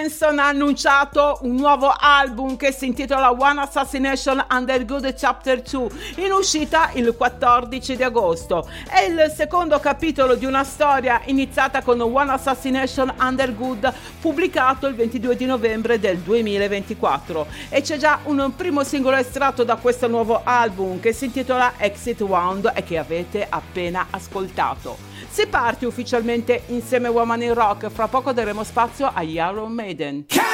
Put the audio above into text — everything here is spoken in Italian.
Manson ha annunciato un nuovo album che si intitola One Assassination Under Good Chapter 2, in uscita il 14 di agosto. È il secondo capitolo di una storia iniziata con One Assassination Under Good, pubblicato il 22 di novembre del 2024, e c'è già un primo singolo estratto da questo nuovo album che si intitola Exit Wound e che avete appena ascoltato. Si parte ufficialmente insieme Woman in Rock, fra poco daremo spazio agli Iron Maiden.